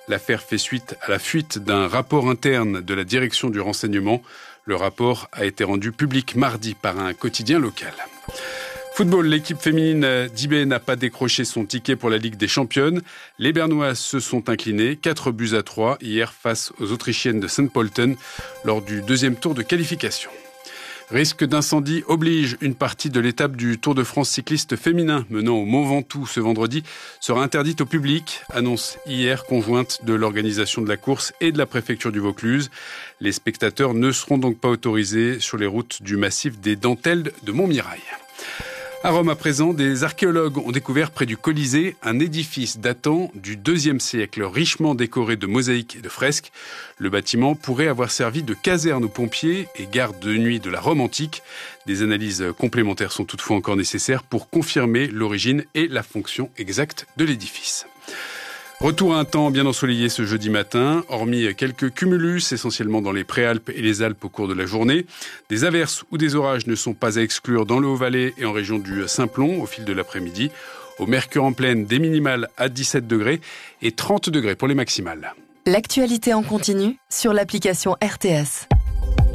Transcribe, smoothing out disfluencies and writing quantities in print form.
L'affaire fait suite à la fuite d'un rapport interne de la direction du renseignement. Le rapport a été rendu public mardi par un quotidien local. Football, l'équipe féminine d'IB n'a pas décroché son ticket pour la Ligue des Championnes. Les Bernoises se sont inclinées 4-3 hier face aux Autrichiennes de St. Pölten lors du deuxième tour de qualification. Risque d'incendie oblige, une partie de l'étape du Tour de France cycliste féminin menant au Mont Ventoux ce vendredi sera interdite au public, annonce hier conjointe de l'organisation de la course et de la préfecture du Vaucluse. Les spectateurs ne seront donc pas autorisés sur les routes du massif des Dentelles de Montmirail. À Rome, à présent, des archéologues ont découvert près du Colisée un édifice datant du IIe siècle, richement décoré de mosaïques et de fresques. Le bâtiment pourrait avoir servi de caserne aux pompiers et garde de nuit de la Rome antique. Des analyses complémentaires sont toutefois encore nécessaires pour confirmer l'origine et la fonction exacte de l'édifice. Retour à un temps bien ensoleillé ce jeudi matin, hormis quelques cumulus, essentiellement dans les Préalpes et les Alpes au cours de la journée. Des averses ou des orages ne sont pas à exclure dans le Haut-Valais et en région du Simplon au fil de l'après-midi. Au mercure en pleine, des minimales à 17 degrés et 30 degrés pour les maximales. L'actualité en continu sur l'application RTS.